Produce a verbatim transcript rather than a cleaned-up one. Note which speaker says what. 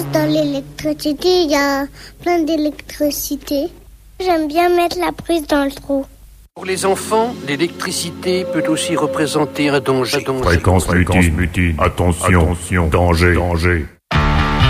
Speaker 1: chose dans l'électricité, il y a plein d'électricité. J'aime bien mettre la prise dans le trou.
Speaker 2: Pour les enfants, l'électricité peut aussi représenter un danger.
Speaker 3: Fréquence mutine. Attention, attention, danger, danger.